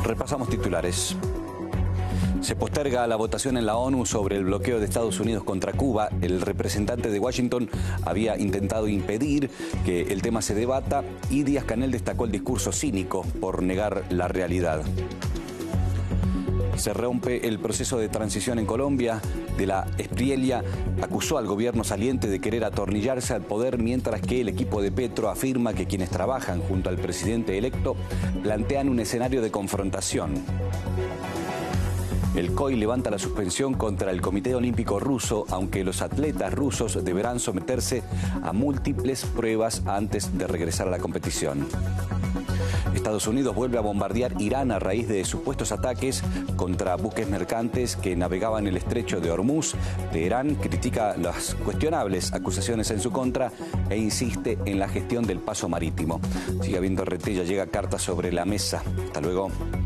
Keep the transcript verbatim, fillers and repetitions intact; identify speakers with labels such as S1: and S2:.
S1: Repasamos titulares. Se posterga la votación en la ONU sobre el bloqueo de Estados Unidos contra Cuba. El representante de Washington había intentado impedir que el tema se debata y Díaz-Canel destacó el discurso cínico por negar la realidad. Se rompe el proceso de transición en Colombia. De la Espriella acusó al gobierno saliente de querer atornillarse al poder, mientras que el equipo de Petro afirma que quienes trabajan junto al presidente electo plantean un escenario de confrontación. El C O I levanta la suspensión contra el Comité Olímpico Ruso, aunque los atletas rusos deberán someterse a múltiples pruebas antes de regresar a la competición. Estados Unidos vuelve a bombardear Irán a raíz de supuestos ataques contra buques mercantes que navegaban el estrecho de Hormuz. Teherán critica las cuestionables acusaciones en su contra e insiste en la gestión del paso marítimo. Sigue habiendo retella, llega carta sobre la mesa. Hasta luego.